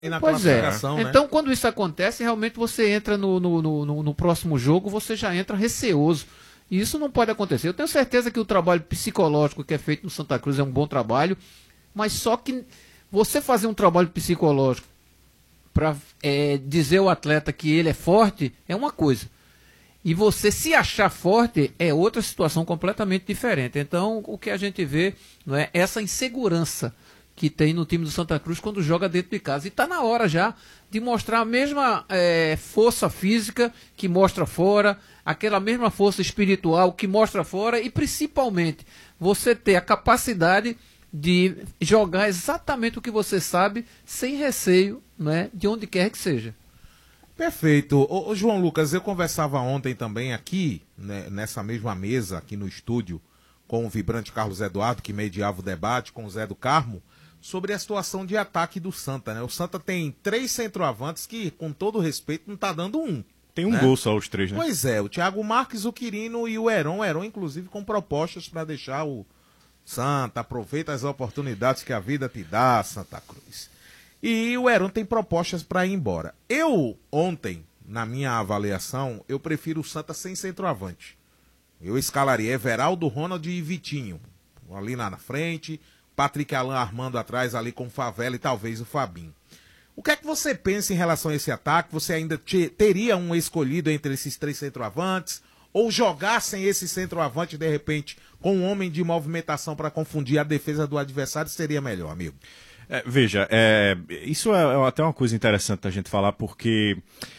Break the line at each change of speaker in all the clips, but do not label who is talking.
na
Pois é.
classificação, né?
Então, quando isso acontece, realmente você entra no próximo jogo, você já entra receoso. E isso não pode acontecer. Eu tenho certeza que o trabalho psicológico que é feito no Santa Cruz é um bom trabalho, mas só que você fazer um trabalho psicológico para dizer ao atleta que ele é forte é uma coisa. E você se achar forte é outra situação completamente diferente. Então, o que a gente vê, não é essa insegurança que tem no time do Santa Cruz quando joga dentro de casa. E está na hora já de mostrar a mesma força física que mostra fora, aquela mesma força espiritual que mostra fora e, principalmente, você ter a capacidade de jogar exatamente o que você sabe, sem receio, né, de onde quer que seja.
Perfeito. Ô, João Lucas, eu conversava ontem também aqui, né, nessa mesma mesa, aqui no estúdio, com o vibrante Carlos Eduardo, que mediava o debate, com o Zé do Carmo, sobre a situação de ataque do Santa, né? O Santa tem 3 centroavantes que, com todo respeito, não tá dando um.
Tem um
né?
gol só os 3, né?
Pois é, o Thiago Marques, o Quirino e o Heron. O Heron, inclusive, com propostas para deixar o Santa. Aproveita as oportunidades que a vida te dá, Santa Cruz. E o Heron tem propostas para ir embora. Eu, ontem, na minha avaliação, eu prefiro o Santa sem centroavante. Eu escalaria Everaldo, Ronald e Vitinho. Ali na frente, Patrick Alan armando atrás ali com o Favela e talvez o Fabinho. O que é que você pensa em relação a esse ataque? Você ainda teria um escolhido entre esses 3 centroavantes? Ou jogar sem esse centroavante, de repente, com um homem de movimentação para confundir a defesa do adversário seria melhor, amigo?
Veja, isso é até uma coisa interessante da gente falar, porque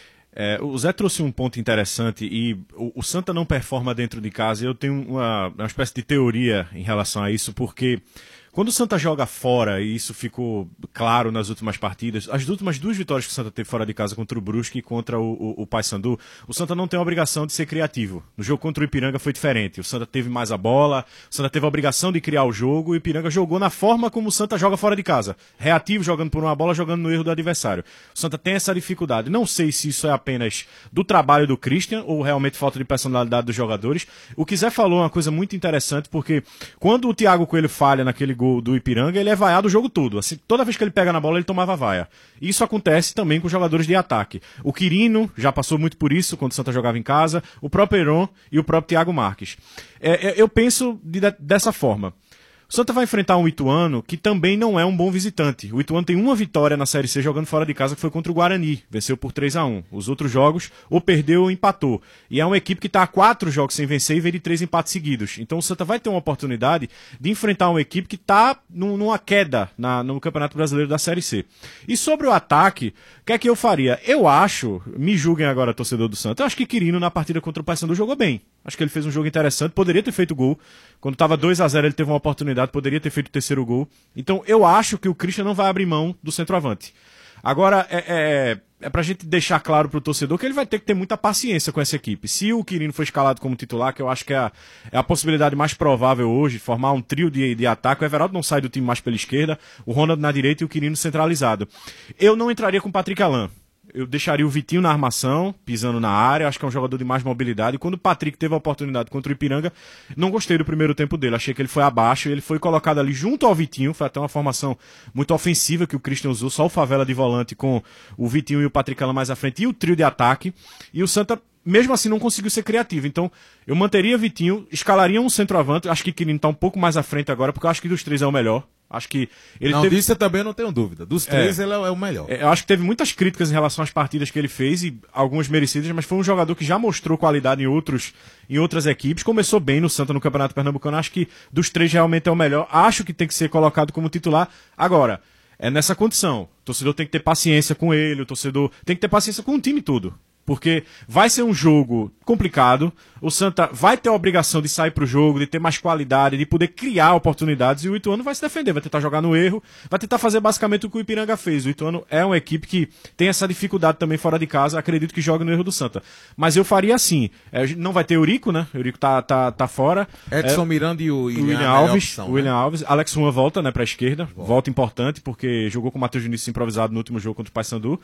o Zé trouxe um ponto interessante e o Santa não performa dentro de casa. Eu tenho uma espécie de teoria em relação a isso, porque quando o Santa joga fora, e isso ficou claro nas últimas partidas, as últimas 2 vitórias que o Santa teve fora de casa contra o Brusque e contra o Paysandu, o Santa não tem a obrigação de ser criativo. No jogo contra o Ipiranga foi diferente. O Santa teve mais a bola, o Santa teve a obrigação de criar o jogo, e o Ipiranga jogou na forma como o Santa joga fora de casa. Reativo, jogando por uma bola, jogando no erro do adversário. O Santa tem essa dificuldade. Não sei se isso é apenas do trabalho do Christian ou realmente falta de personalidade dos jogadores. O que Zé falou é uma coisa muito interessante, porque quando o Thiago Coelho falha naquele gol do Ipiranga, ele é vaiado o jogo todo. Assim, toda vez que ele pega na bola, ele tomava vaia. Isso acontece também com os jogadores de ataque. O Quirino já passou muito por isso quando o Santa jogava em casa, o próprio Heron e o próprio Thiago Marques. Eu penso dessa forma. O Santa vai enfrentar um Ituano que também não é um bom visitante. O Ituano tem uma vitória na Série C jogando fora de casa, que foi contra o Guarani. Venceu por 3-1. Os outros jogos, ou perdeu ou empatou. E é uma equipe que está a 4 jogos sem vencer e vem de 3 empates seguidos. Então o Santa vai ter uma oportunidade de enfrentar uma equipe que está numa queda no Campeonato Brasileiro da Série C. E sobre o ataque, o que é que eu faria? Eu acho, me julguem agora, torcedor do Santa, eu acho que Quirino na partida contra o Paysandu jogou bem. Acho que ele fez um jogo interessante, poderia ter feito gol. Quando estava 2-0 ele teve uma oportunidade, poderia ter feito o 3º gol. Então eu acho que o Christian não vai abrir mão do centroavante. Agora, é pra gente deixar claro pro torcedor que ele vai ter que ter muita paciência com essa equipe. Se o Quirino for escalado como titular, que eu acho que é a possibilidade mais provável hoje, formar um trio de ataque, o Everaldo não sai do time mais pela esquerda, o Ronald na direita e o Quirino centralizado. Eu não entraria com o Patrick Alan. Eu deixaria o Vitinho na armação, pisando na área, acho que é um jogador de mais mobilidade. E quando o Patrick teve a oportunidade contra o Ipiranga, não gostei do primeiro tempo dele, achei que ele foi abaixo, ele foi colocado ali junto ao Vitinho, foi até uma formação muito ofensiva que o Christian usou, só o Favela de volante com o Vitinho e o Patrick Alan mais à frente, e o trio de ataque, e o Santa mesmo assim não conseguiu ser criativo. Então eu manteria Vitinho, escalaria um centroavante, acho que Quirino tá um pouco mais à frente agora, porque eu acho que dos 3 é o melhor. Acho que ele
não, disso eu também não tenho dúvida. Dos 3 ele é o melhor.
Eu acho que teve muitas críticas em relação às partidas que ele fez, e algumas merecidas, mas foi um jogador que já mostrou qualidade em outras equipes. Começou bem no Santa, no Campeonato Pernambucano. Acho que dos 3 realmente é o melhor. Acho que tem que ser colocado como titular. Agora, é nessa condição. O torcedor tem que ter paciência com ele, o torcedor tem que ter paciência com o time todo. Porque vai ser um jogo complicado, o Santa vai ter a obrigação de sair pro jogo, de ter mais qualidade, de poder criar oportunidades, e o Ituano vai se defender, vai tentar jogar no erro, vai tentar fazer basicamente o que o Ipiranga fez. O Ituano é uma equipe que tem essa dificuldade também fora de casa, acredito que joga no erro do Santa. Mas eu faria assim, não vai ter Eurico, né? Eurico tá fora.
Edson Miranda e o
William Alves. Opção, William Alves. Alex Juan volta, né, pra esquerda. Volta importante, porque jogou com o Matheus Vinícius improvisado no último jogo contra o Paysandu.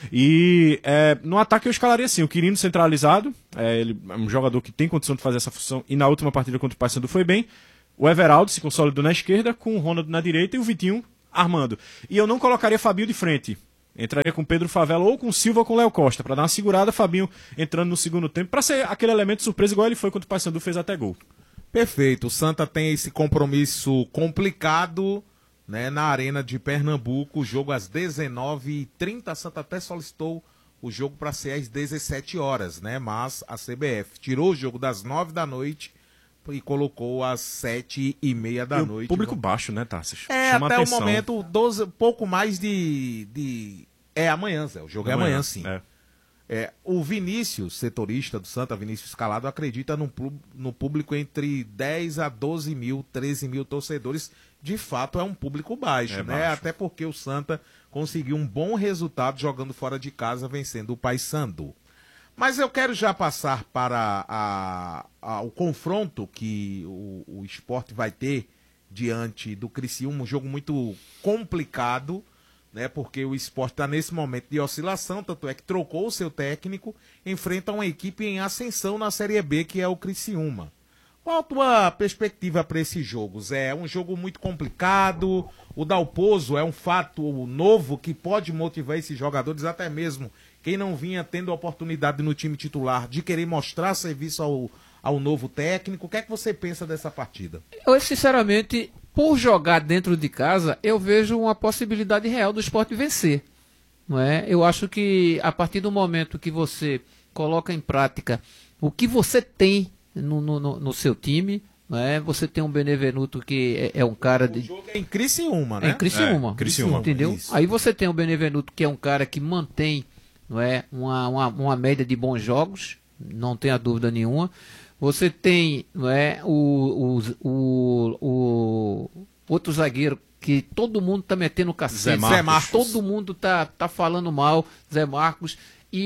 E no ataque eu escalaria assim, o Quirino centralizado, ele é um jogador que tem condição de fazer essa função, e na última partida contra o Paysandu foi bem. O Everaldo se consolidou na esquerda, com o Ronald na direita e o Vitinho armando. E eu não colocaria Fabinho de frente. Entraria com Pedro Favela ou com Silva ou com Léo Costa, para dar uma segurada, Fabinho entrando no segundo tempo, para ser aquele elemento surpresa igual ele foi quando o Paysandu fez até gol.
Perfeito. O Santa tem esse compromisso complicado, né, na Arena de Pernambuco. O jogo às 19h30. A Santa até solicitou o jogo para ser às 17 horas, né? Mas a CBF tirou o jogo das 9 da noite e colocou às 7h30 da noite.
Público baixo, né, Tarsis?
Chama até atenção. O momento, pouco mais de... É amanhã, Zé. O jogo é amanhã, sim. O Vinícius, setorista do Santa, Vinícius Calado, acredita no público entre 10 a 12 mil, 13 mil torcedores. De fato, é um público baixo, né? Baixo. Até porque o Santa conseguiu um bom resultado jogando fora de casa, vencendo o Paysandu. Mas eu quero já passar para o confronto que o Sport vai ter diante do Criciúma, um jogo muito complicado, né? Porque o Sport está nesse momento de oscilação, tanto é que trocou o seu técnico, enfrenta uma equipe em ascensão na Série B, que é o Criciúma. Qual a tua perspectiva para esse jogo, Zé? É um jogo muito complicado, o Dalpozo é um fato novo que pode motivar esses jogadores, até mesmo quem não vinha tendo oportunidade no time titular, de querer mostrar serviço ao novo técnico. O que é que você pensa dessa partida?
Eu, sinceramente, por jogar dentro de casa, eu vejo uma possibilidade real do Sport vencer. Não é? Eu acho que a partir do momento que você coloca em prática o que você tem no seu time, não é? Você tem um Benevenuto que é um cara de...
O jogo é em Criciúma, né?
É em Criciúma.
Criciúma.
Entendeu? Isso. Aí você tem o Benevenuto que é um cara que mantém, não é, uma média de bons jogos, não tenha dúvida nenhuma. Você tem, não é, o outro zagueiro que todo mundo está metendo cacete.
Zé Marcos.
Todo mundo tá falando mal, Zé Marcos. E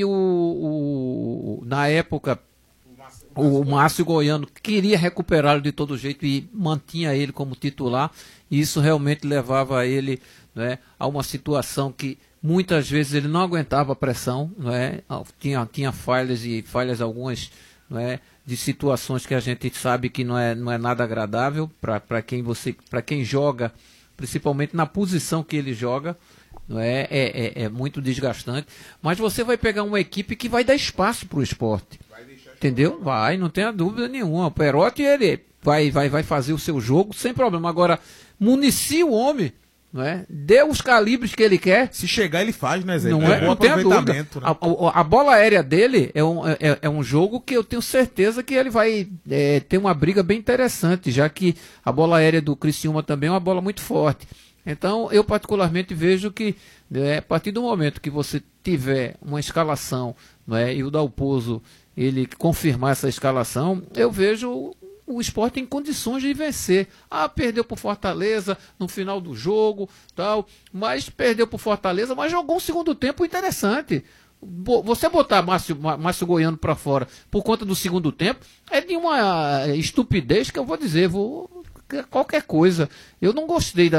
na época, o Márcio Goiano queria recuperá-lo de todo jeito e mantinha ele como titular. E isso realmente levava ele, não é, a uma situação que muitas vezes ele não aguentava a pressão, não é? Tinha falhas algumas, não é, de situações que a gente sabe que não é nada agradável para quem joga, principalmente na posição que ele joga, não é muito desgastante. Mas você vai pegar uma equipe que vai dar espaço para o Sport, entendeu? Vai, não tenha dúvida nenhuma. O Perotti, ele vai fazer o seu jogo sem problema. Agora, municia o homem, não é? Dê os calibres que ele quer.
Se chegar, ele faz, né, Zé?
Não tem dúvida. Né? A bola aérea dele é um jogo que eu tenho certeza que ele vai ter uma briga bem interessante, já que a bola aérea do Criciúma também é uma bola muito forte. Então, eu particularmente vejo que, a partir do momento que você tiver uma escalação, não é, e o Dalpozo ele confirmar essa escalação, eu vejo o Sport em condições de vencer. Perdeu para o Fortaleza no final do jogo, tal, mas perdeu para o Fortaleza, mas jogou um segundo tempo interessante. Você botar Márcio Goiano para fora por conta do segundo tempo é de uma estupidez que eu vou dizer, qualquer coisa. Eu não gostei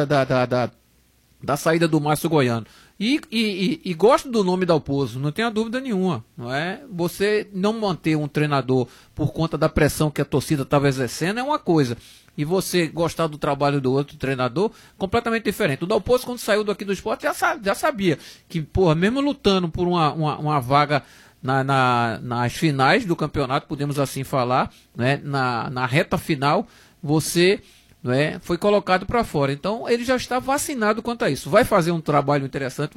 da saída do Márcio Goiano. E gosto do nome Dalpozo, não tenha dúvida nenhuma. Não é? Você não manter um treinador por conta da pressão que a torcida estava exercendo é uma coisa. E você gostar do trabalho do outro treinador, completamente diferente. O Dalpozo, quando saiu daqui do Sport, já sabia que, mesmo lutando por uma vaga nas finais do campeonato, podemos assim falar, né? Na reta final, você... não é, foi colocado para fora. Então ele já está vacinado quanto a isso. Vai fazer um trabalho interessante,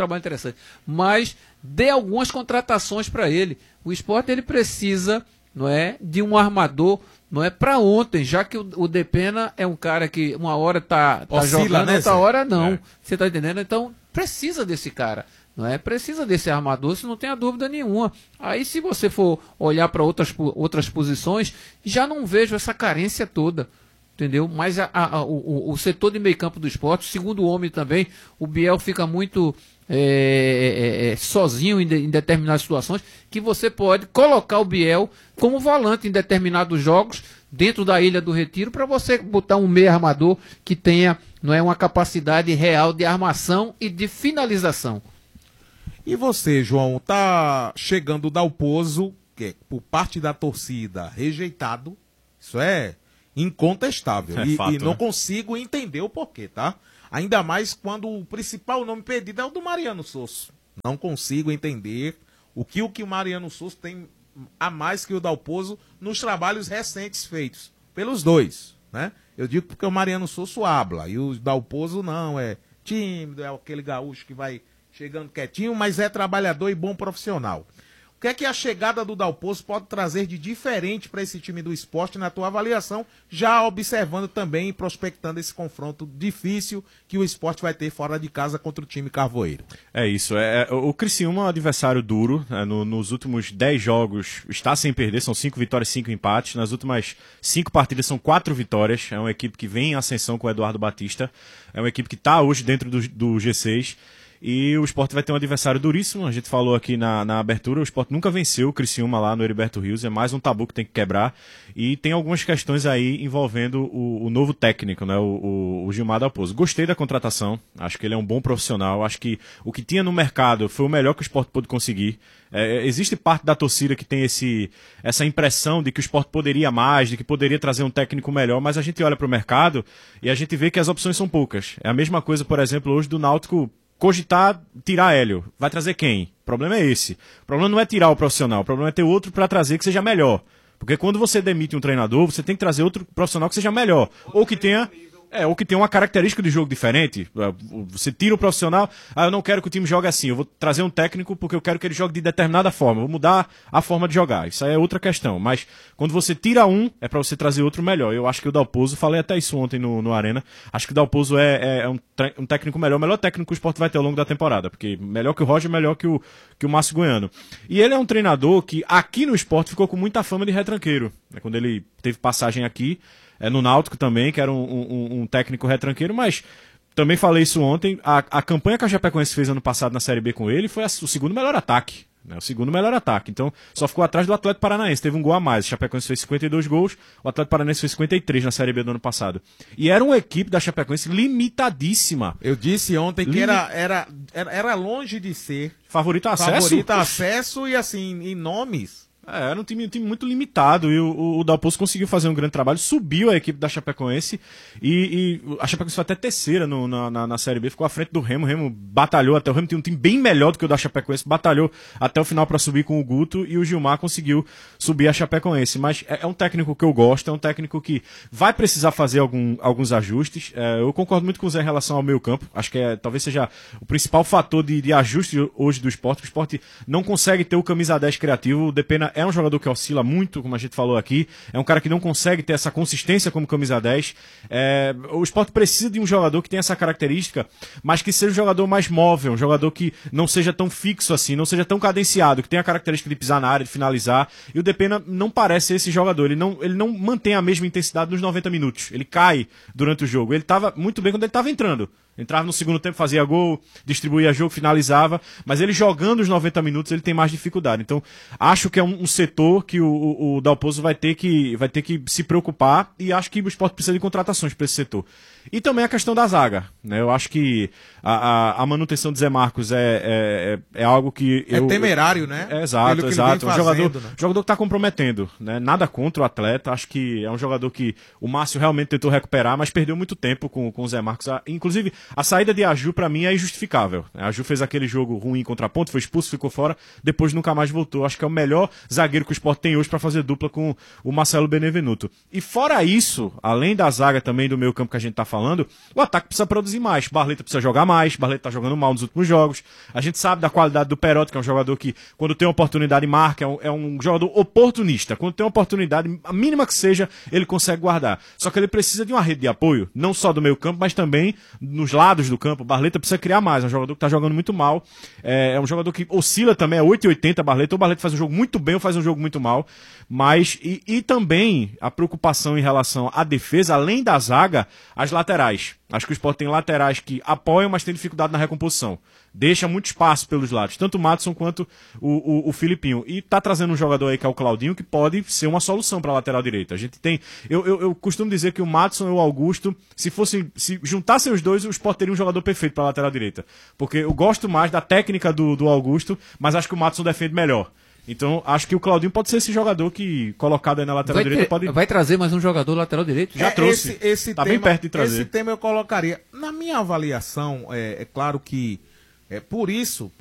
mas dê algumas contratações para ele. O Sport ele precisa, não é, de um armador, não é, para ontem, já que o Depena é um cara que uma hora tá jogando, né, outra hora não. Você está entendendo? Então precisa desse cara. Não é? Precisa desse armador, se não tem a dúvida nenhuma. Aí se você for olhar para outras posições, já não vejo essa carência toda. Entendeu? Mas o setor de meio campo do Sport, segundo o homem também, o Biel fica muito sozinho em determinadas situações, que você pode colocar o Biel como volante em determinados jogos, dentro da Ilha do Retiro, para você botar um meio armador que tenha, não é, uma capacidade real de armação e de finalização.
E você, João, tá chegando o Dalpozo, que é, por parte da torcida, rejeitado, isso é incontestável. E não consigo entender o porquê, tá? Ainda mais quando o principal nome pedido é o do Mariano Sosso. Não consigo entender o que o Mariano Sosso tem a mais que o Dalpozo nos trabalhos recentes feitos pelos dois, né? Eu digo porque o Mariano Sosso habla e o Dalpozo não, é tímido, é aquele gaúcho que vai chegando quietinho, mas é trabalhador e bom profissional. O que é que a chegada do Dalpozo pode trazer de diferente para esse time do Sport na tua avaliação, já observando também e prospectando esse confronto difícil que o Sport vai ter fora de casa contra o time carvoeiro?
É isso, o Criciúma é um adversário duro, nos últimos 10 jogos está sem perder, são 5 vitórias e 5 empates, nas últimas 5 partidas são 4 vitórias, é uma equipe que vem em ascensão com o Eduardo Batista, é uma equipe que está hoje dentro do G6, e o Sport vai ter um adversário duríssimo, a gente falou aqui na abertura, o Sport nunca venceu o Criciúma lá no Heriberto Rios, é mais um tabu que tem que quebrar, e tem algumas questões aí envolvendo o novo técnico, né, o Gilmar Dalpozo. Gostei da contratação, acho que ele é um bom profissional, acho que o que tinha no mercado foi o melhor que o Sport pôde conseguir. Existe parte da torcida que tem essa impressão de que o Sport poderia mais, de que poderia trazer um técnico melhor, mas a gente olha para o mercado e a gente vê que as opções são poucas. É a mesma coisa, por exemplo, hoje do Náutico cogitar tirar Hélio. Vai trazer quem? O problema é esse. O problema não é tirar o profissional, o problema é ter outro para trazer que seja melhor. Porque quando você demite um treinador, você tem que trazer outro profissional que seja melhor. Ou que tenha uma característica de jogo diferente. Você tira o profissional, eu não quero que o time jogue assim, eu vou trazer um técnico porque eu quero que ele jogue de determinada forma, eu vou mudar a forma de jogar. Isso aí é outra questão. Mas quando você tira um, é para você trazer outro melhor. Eu acho que o Dalpozo, falei até isso ontem no Arena, acho que o Dalpozo é um técnico melhor, o melhor técnico que o Sport vai ter ao longo da temporada, porque melhor que o Roger, melhor que o Márcio Goiano. E ele é um treinador que aqui no Sport ficou com muita fama de retranqueiro. Quando ele teve passagem aqui, no Náutico também, que era um técnico retranqueiro, mas também falei isso ontem, a campanha que a Chapecoense fez ano passado na Série B com ele foi o segundo melhor ataque, né? O segundo melhor ataque, então só ficou atrás do Atlético Paranaense, teve um gol a mais, a Chapecoense fez 52 gols, o Atlético Paranaense fez 53 na Série B do ano passado, e era uma equipe da Chapecoense limitadíssima.
Eu disse ontem que era longe de ser
favorito a acesso?
Favorito a acesso e assim, em nomes...
Era um time muito limitado e o Dalpozo conseguiu fazer um grande trabalho, subiu a equipe da Chapecoense e a Chapecoense foi até terceira na Série B, ficou à frente do Remo, o Remo batalhou até, o Remo tinha um time bem melhor do que o da Chapecoense, batalhou até o final para subir com o Guto e o Gilmar conseguiu subir a Chapecoense, mas é um técnico que eu gosto, é um técnico que vai precisar fazer alguns ajustes, eu concordo muito com o Zé em relação ao meio campo, acho que talvez seja o principal fator de ajuste hoje do Sport, o Sport não consegue ter o camisa 10 criativo, o Depena é um jogador que oscila muito, como a gente falou aqui, é um cara que não consegue ter essa consistência como camisa 10. O Sport precisa de um jogador que tenha essa característica, mas que seja um jogador mais móvel, um jogador que não seja tão fixo assim, não seja tão cadenciado, que tenha a característica de pisar na área, de finalizar, e o Depena não parece esse jogador, ele não mantém a mesma intensidade nos 90 minutos, ele cai durante o jogo, ele estava muito bem quando ele estava entrava no segundo tempo, fazia gol, distribuía jogo, finalizava, mas ele jogando os 90 minutos ele tem mais dificuldade. Então, acho que é um setor que o Dalpozo vai ter que se preocupar e acho que o Sport precisa de contratações para esse setor. E também a questão da zaga, né? Eu acho que a manutenção de Zé Marcos é algo que...
É temerário, né?
Exato. Um jogador que está comprometendo, né? Nada contra o atleta, acho que é um jogador que o Márcio realmente tentou recuperar, mas perdeu muito tempo com o Zé Marcos. Inclusive, a saída de Aju, para mim, é injustificável. A Aju fez aquele jogo ruim contra a Ponte, foi expulso, ficou fora, depois nunca mais voltou. Acho que é o melhor zagueiro que o Sport tem hoje para fazer dupla com o Marcelo Benevenuto. E fora isso, além da zaga também do meio campo que a gente está falando, o ataque precisa produzir mais. Barleta precisa jogar mais, Barleta está jogando mal nos últimos jogos. A gente sabe da qualidade do Perotti, que é um jogador que, quando tem oportunidade, marca, é um jogador oportunista. Quando tem oportunidade, a mínima que seja, ele consegue guardar. Só que ele precisa de uma rede de apoio, não só do meio campo, mas também nos lados do campo. Barleta precisa criar mais, é um jogador que está jogando muito mal, é um jogador que oscila também, é 8,80 Barleta, ou Barleta faz um jogo muito bem ou faz um jogo muito mal, mas e também a preocupação em relação à defesa, além da zaga, as laterais. Acho que o Sport tem laterais que apoiam, mas tem dificuldade na recomposição. Deixa muito espaço pelos lados, tanto o Madison quanto o Filipinho. E tá trazendo um jogador aí que é o Claudinho, que pode ser uma solução para a lateral direita. A gente tem. Eu costumo dizer que o Madison e o Augusto, se juntassem os dois, o Sport teria um jogador perfeito para a lateral direita. Porque eu gosto mais da técnica do Augusto, mas acho que o Madison defende melhor. Então, acho que o Claudinho pode ser esse jogador que, colocado aí na lateral direita, pode...
Vai trazer mais um jogador lateral direito?
Já trouxe. Tá bem perto de trazer.
Esse tema eu colocaria. Na minha avaliação, é claro que, por isso,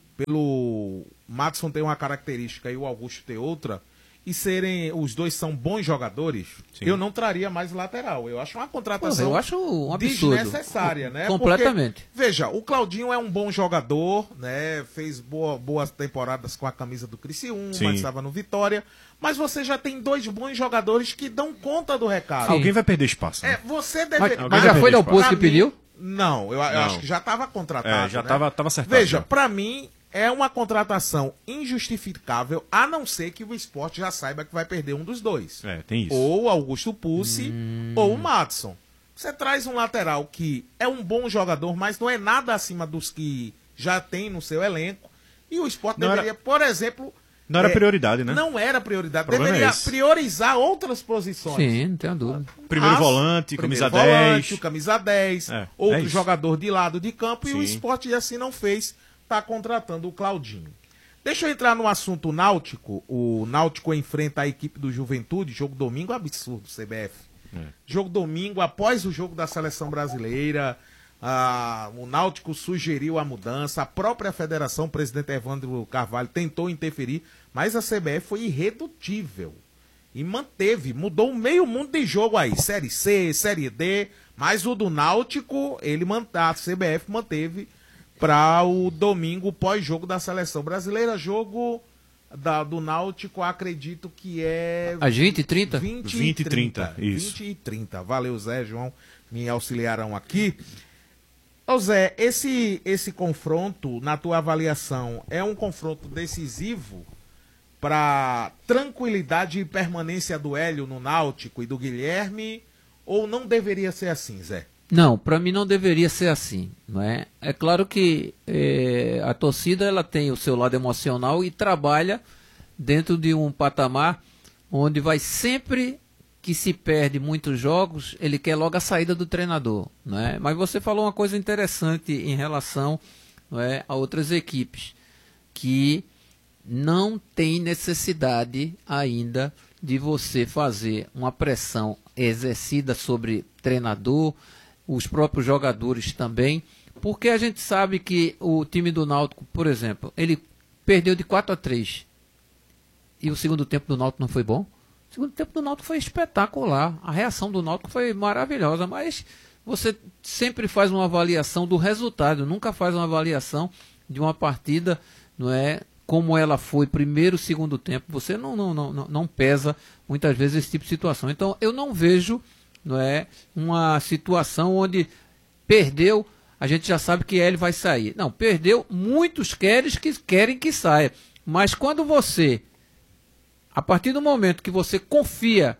pelo Madison ter uma característica e o Augusto ter outra, e os dois são bons jogadores, sim, eu não traria mais lateral. Eu acho uma contratação
eu acho um absurdo,
desnecessária, né?
Completamente.
Porque, veja, o Claudinho é um bom jogador, né? Fez boas temporadas com a camisa do Criciúma, mas estava no Vitória. Mas você já tem dois bons jogadores que dão conta do recado.
Sim. Alguém vai perder espaço. Né?
Você deve...
Mas já foi Dalpozo que pediu?
Não, eu acho que já estava contratado.
Já
né?
tava acertado.
Veja, para mim, é uma contratação injustificável, a não ser que o Sport já saiba que vai perder um dos dois.
Tem isso.
Ou Augusto Pucci, ou o Madison. Você traz um lateral que é um bom jogador, mas não é nada acima dos que já tem no seu elenco. E o Sport deveria, por exemplo...
Não era prioridade, né?
Não era prioridade. Deveria priorizar outras posições.
Sim, não tenho dúvida.
Primeiro volante, camisa 10.
O camisa 10. Outro jogador de lado de campo. Sim. E o Sport assim não fez. Está contratando o Claudinho. Deixa eu entrar no assunto náutico. O Náutico enfrenta a equipe do Juventude. Jogo domingo absurdo, CBF. Jogo domingo, após o jogo da Seleção Brasileira. O Náutico sugeriu a mudança. A própria federação, o presidente Evandro Carvalho, tentou interferir. Mas a CBF foi irredutível. E mudou meio mundo de jogo aí. Série C, Série D. Mas o do Náutico, a CBF manteve para o domingo pós-jogo da Seleção Brasileira. Jogo do Náutico, acredito que é...
Às 20h30?
20 e 30.
Isso.
20 e 30. Valeu, Zé, João, me auxiliaram aqui. Ô Zé, esse confronto, na tua avaliação, é um confronto decisivo para tranquilidade e permanência do Hélio no Náutico e do Guilherme, ou não deveria ser assim, Zé?
Não, para mim não deveria ser assim, não é? É claro que a torcida ela tem o seu lado emocional e trabalha dentro de um patamar onde vai sempre que se perde muitos jogos, ele quer logo a saída do treinador, não é? Mas você falou uma coisa interessante em relação, não é, a outras equipes, que não tem necessidade ainda de você fazer uma pressão exercida sobre treinador, os próprios jogadores também, porque a gente sabe que o time do Náutico, por exemplo, ele perdeu de 4-3 e o segundo tempo do Náutico não foi bom. O segundo tempo do Náutico foi espetacular, a reação do Náutico foi maravilhosa, mas você sempre faz uma avaliação do resultado, nunca faz uma avaliação de uma partida, não é, como ela foi primeiro, segundo tempo. Você não pesa muitas vezes esse tipo de situação. Então eu não vejo, não é, uma situação onde perdeu, a gente já sabe que ele vai sair. Não, perdeu, muitos querem que saia. Mas quando você, a partir do momento que você confia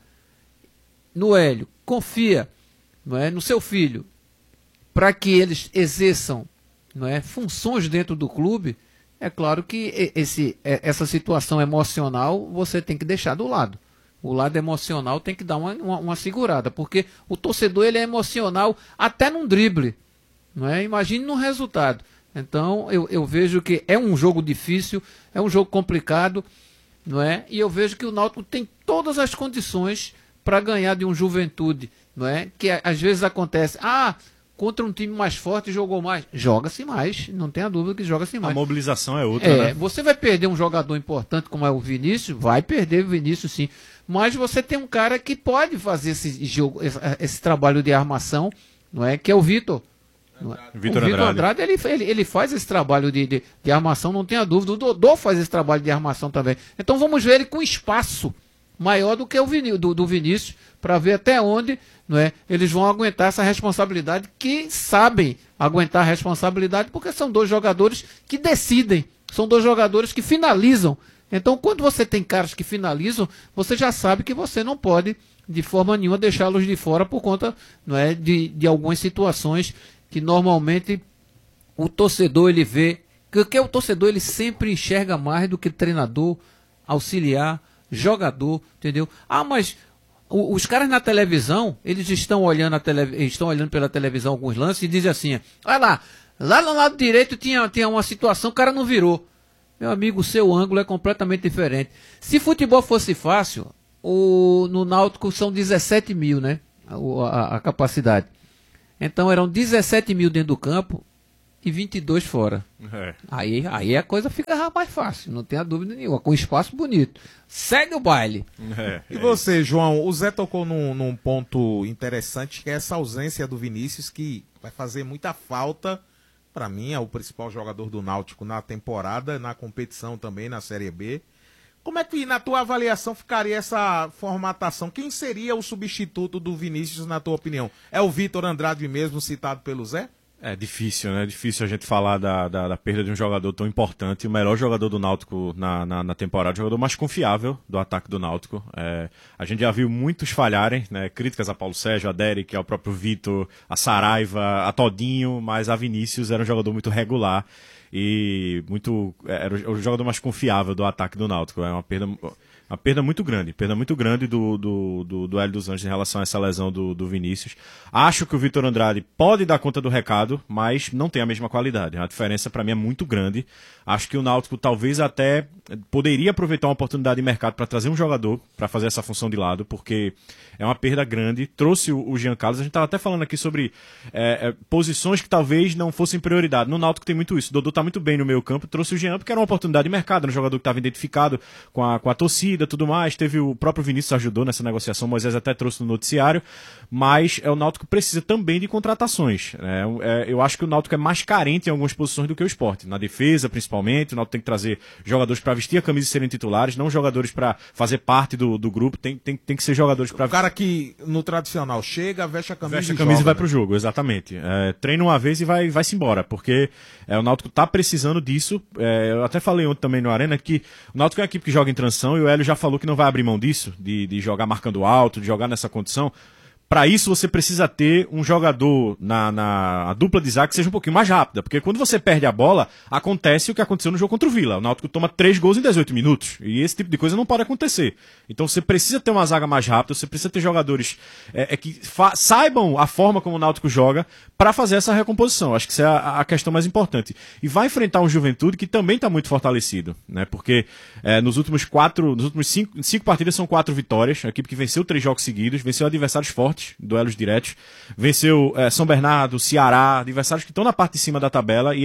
no Hélio, confia, não é, no seu filho, para que eles exerçam, não é, funções dentro do clube, é claro que essa situação emocional você tem que deixar do lado. O lado emocional tem que dar uma segurada, porque o torcedor ele é emocional até num drible, não é? Imagine no resultado. Então eu vejo que é um jogo difícil, é um jogo complicado, não é? E eu vejo que o Náutico tem todas as condições para ganhar de um Juventude, não é? Que às vezes acontece, contra um time mais forte jogou mais. Joga-se mais, não tenha dúvida que joga-se mais.
A mobilização é outra, né?
Você vai perder um jogador importante como é o Vinícius, vai perder o Vinícius sim. Mas você tem um cara que pode fazer esse trabalho de armação, não é? Que é o Vitor. O Vitor Andrade ele faz esse trabalho de armação, não tenha dúvida. O Dodô faz esse trabalho de armação também. Então vamos ver ele com espaço maior do que o do Vinícius, para ver até onde, não é, eles vão aguentar essa responsabilidade, que sabem aguentar a responsabilidade, porque são dois jogadores que decidem, são dois jogadores que finalizam. Então, quando você tem caras que finalizam, você já sabe que você não pode, de forma nenhuma, deixá-los de fora por conta, não é, de algumas situações que normalmente o torcedor ele vê, que o torcedor ele sempre enxerga mais do que treinador, auxiliar, jogador, entendeu? Mas os caras na televisão, eles estão olhando pela televisão alguns lances e dizem assim, olha lá no lado direito tinha uma situação, o cara não virou. Meu amigo, o seu ângulo é completamente diferente. Se futebol fosse fácil, no Náutico são 17 mil, né? A capacidade. Então eram 17 mil dentro do campo e 22 fora. Aí a coisa fica mais fácil, não tenha dúvida nenhuma, com espaço bonito. Segue o baile.
E você, João, o Zé tocou num ponto interessante, que é essa ausência do Vinícius, que vai fazer muita falta. Para mim, é o principal jogador do Náutico na temporada, na competição também, na Série B. Como é que, na tua avaliação, ficaria essa formatação? Quem seria o substituto do Vinícius, na tua opinião? É o Vitor Andrade mesmo, citado pelo Zé?
É difícil, né? É difícil a gente falar da perda de um jogador tão importante. O melhor jogador do Náutico na temporada, o jogador mais confiável do ataque do Náutico. A gente já viu muitos falharem, né? Críticas a Paulo Sérgio, a Derek, ao próprio Vitor, a Saraiva, a Todinho, mas a Vinícius era um jogador muito regular e era o jogador mais confiável do ataque do Náutico. É uma perda muito grande do Hélio dos Anjos em relação a essa lesão do Vinícius. Acho que o Vitor Andrade pode dar conta do recado, mas não tem a mesma qualidade. A diferença para mim é muito grande. Acho que o Náutico talvez até poderia aproveitar uma oportunidade de mercado para trazer um jogador para fazer essa função de lado, porque é uma perda grande. Trouxe o Jean Carlos, a gente estava até falando aqui sobre posições que talvez não fossem prioridade. No Náutico tem muito isso. O Dodô está muito bem no meio campo, trouxe o Jean porque era uma oportunidade de mercado, era um jogador que estava identificado com a torcida, tudo mais. Teve o próprio Vinícius ajudou nessa negociação, o Moisés até trouxe no noticiário, mas o Náutico precisa também de contratações. Eu acho que o Náutico é mais carente em algumas posições do que o Sport. Na defesa, principalmente, o Náutico tem que trazer jogadores para vestir a camisa e serem titulares, não jogadores para fazer parte do grupo, tem que ser jogadores para...
O cara que no tradicional chega, veste a camisa
e joga, vai pro jogo, exatamente. Treina uma vez e vai-se embora, porque o Náutico tá precisando disso. Eu até falei ontem também no Arena que o Náutico é uma equipe que joga em transição e o Hélio já falou que não vai abrir mão disso, de jogar marcando alto, de jogar nessa condição. Para isso você precisa ter um jogador na dupla de zaga que seja um pouquinho mais rápida, porque quando você perde a bola, acontece o que aconteceu no jogo contra o Vila. O Náutico toma 3 gols em 18 minutos, e esse tipo de coisa não pode acontecer. Então você precisa ter uma zaga mais rápida, você precisa ter jogadores que saibam a forma como o Náutico joga para fazer essa recomposição. Acho que essa é a questão mais importante. E vai enfrentar um Juventude que também está muito fortalecido, né? Porque nos últimos 5 partidas são 4 vitórias, a equipe que venceu 3 jogos seguidos, venceu adversários fortes, duelos diretos, venceu São Bernardo, Ceará, adversários que estão na parte de cima da tabela, e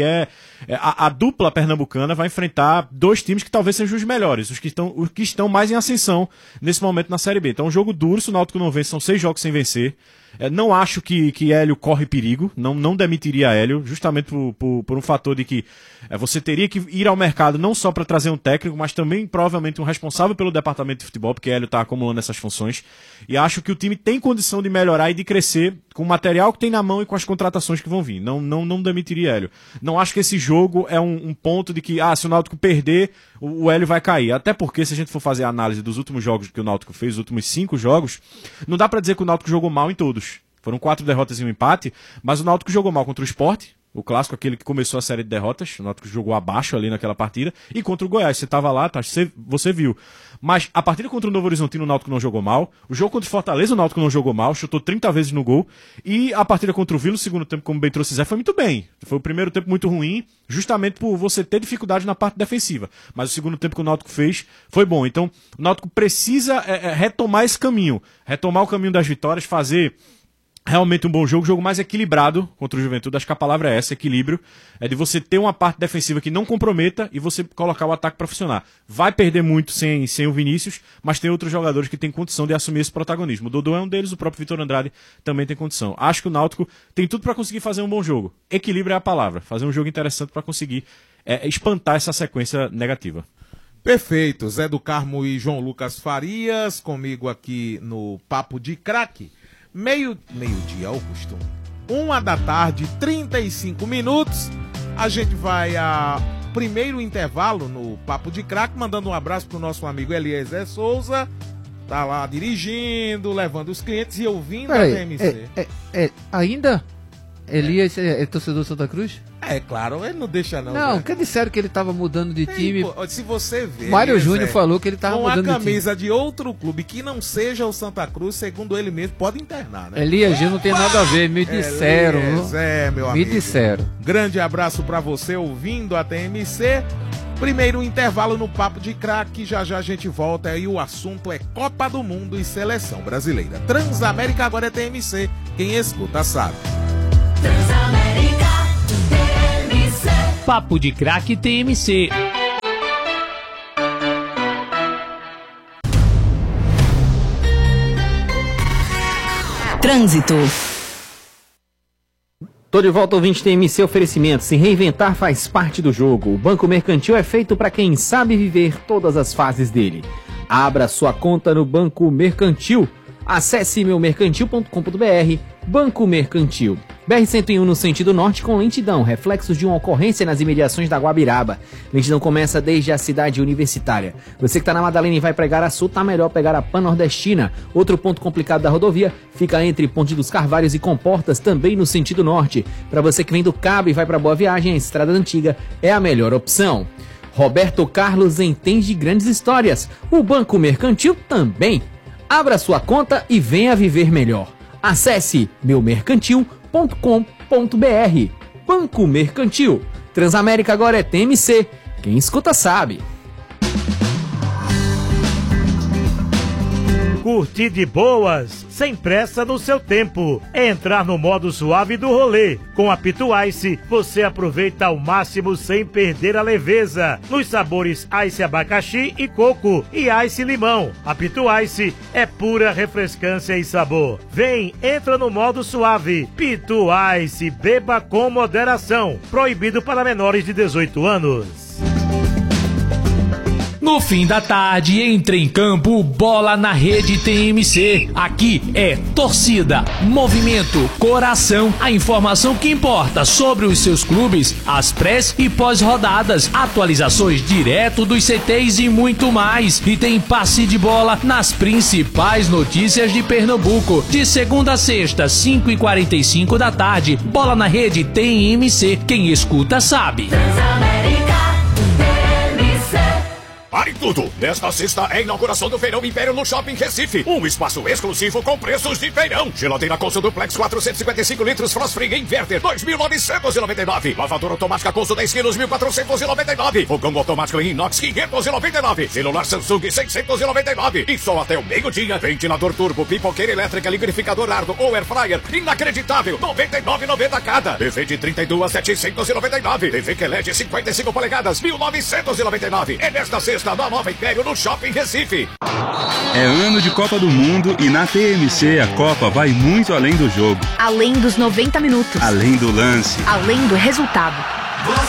a dupla pernambucana vai enfrentar 2 times que talvez sejam os melhores, os que estão mais em ascensão nesse momento na Série B. Então um jogo duro, se o Náutico não vence, são 6 jogos sem vencer. Não acho que Hélio corre perigo, não demitiria Hélio, justamente por um fator de que você teria que ir ao mercado não só para trazer um técnico, mas também provavelmente um responsável pelo departamento de futebol, porque Hélio está acumulando essas funções. E acho que o time tem condição de melhorar e de crescer com o material que tem na mão e com as contratações que vão vir. Não demitiria Hélio. Não acho que esse jogo é um ponto de que, se o Náutico perder, o Hélio vai cair. Até porque, se a gente for fazer a análise dos últimos jogos que o Náutico fez, os últimos 5 jogos, não dá para dizer que o Náutico jogou mal em todos. Foram 4 derrotas e um empate, mas o Náutico jogou mal contra o Sport, o clássico, aquele que começou a série de derrotas. O Náutico jogou abaixo ali naquela partida, e contra o Goiás. Você estava lá, você viu. Mas a partida contra o Novo Horizontino, o Náutico não jogou mal. O jogo contra o Fortaleza, o Náutico não jogou mal, chutou 30 vezes no gol. E a partida contra o Vila, no segundo tempo, como bem trouxe Zé, foi muito bem. Foi o primeiro tempo muito ruim, justamente por você ter dificuldade na parte defensiva. Mas o segundo tempo que o Náutico fez foi bom. Então, o Náutico precisa retomar esse caminho, retomar o caminho das vitórias, fazer realmente um bom jogo mais equilibrado contra o Juventude. Acho que a palavra é essa, equilíbrio. É de você ter uma parte defensiva que não comprometa e você colocar o ataque para funcionar. Vai perder muito sem o Vinícius, mas tem outros jogadores que têm condição de assumir esse protagonismo. O Dodô é um deles, o próprio Vitor Andrade também tem condição. Acho que o Náutico tem tudo para conseguir fazer um bom jogo. Equilíbrio é a palavra. Fazer um jogo interessante para conseguir espantar essa sequência negativa.
Perfeito. Zé do Carmo e João Lucas Farias, comigo aqui no Papo de Craque. Meio-dia, Augusto. 13h, 35 minutos. A gente vai a primeiro intervalo no Papo de Craque, mandando um abraço pro nosso amigo Eliezer Souza. Tá lá dirigindo, levando os clientes e ouvindo a TMC.
Ainda? Elias é torcedor do Santa Cruz?
Claro, ele não deixa não.
Não, porque disseram que ele tava mudando de time.
Se você ver,
Mário Júnior falou que ele tava mudando de time.
Com a camisa de outro clube que não seja o Santa Cruz, segundo ele mesmo, pode internar, né?
Elias não tem nada a ver, me disseram.
Meu amigo.
Me disseram.
Grande abraço pra você ouvindo a TMC. Primeiro intervalo no Papo de Craque, já a gente volta e o assunto é Copa do Mundo e Seleção Brasileira. Transamérica agora é TMC, quem escuta sabe.
Transamérica TMC.
Papo de Craque TMC.
Trânsito.
Tô de volta, ouvinte TMC Oferecimento. Se reinventar faz parte do jogo. O Banco Mercantil é feito para quem sabe viver todas as fases dele. Abra sua conta no Banco Mercantil. Acesse meumercantil.com.br. Banco Mercantil. BR-101 no sentido norte com lentidão, reflexos de uma ocorrência nas imediações da Guabiraba. Lentidão começa desde a cidade universitária. Você que está na Madalena e vai para Igaraçu, tá melhor pegar a Pan-Nordestina. Outro ponto complicado da rodovia fica entre Ponte dos Carvalhos e Comportas, também no sentido norte. Para você que vem do Cabo e vai para Boa Viagem, a Estrada Antiga é a melhor opção. Roberto Carlos entende grandes histórias. O Banco Mercantil também. Abra sua conta e venha viver melhor. Acesse meumercantil.com.br. Banco Mercantil. Transamérica agora é TMC. Quem escuta sabe.
Curtir de boas, sem pressa no seu tempo. É entrar no modo suave do rolê. Com a Pito Ice, você aproveita ao máximo sem perder a leveza. Nos sabores Ice abacaxi e coco e Ice limão. A Pito Ice é pura refrescância e sabor. Vem, entra no modo suave. Pito Ice, beba com moderação. Proibido para menores de 18 anos.
No fim da tarde, entre em campo, bola na rede TMC. Aqui é torcida, movimento, coração, a informação que importa sobre os seus clubes, as pré e pós-rodadas, atualizações direto dos CTs e muito mais. E tem passe de bola nas principais notícias de Pernambuco. De segunda a sexta, 5h45 da tarde, bola na rede TMC. Quem escuta sabe.
Pare tudo! Nesta sexta é a inauguração do Feirão Império no Shopping Recife. Um espaço exclusivo com preços de feirão. Geladeira Consul Duplex 455 litros Frost Free Inverter 2.999. Lavadora automática Consul 10 quilos 1.499. Fogão automático em inox 599. Celular Samsung 699. E só até o meio-dia. Ventilador turbo, pipoqueira elétrica, liquidificador Ardo ou Air Fryer. Inacreditável! 99,90 cada. TV de 32 799. TV QLED 55 polegadas 1.999. É nesta sexta da Nova Império no Shopping Recife.
É ano de Copa do Mundo e na TMC a Copa vai muito além do jogo.
Além dos 90 minutos.
Além do lance.
Além do resultado.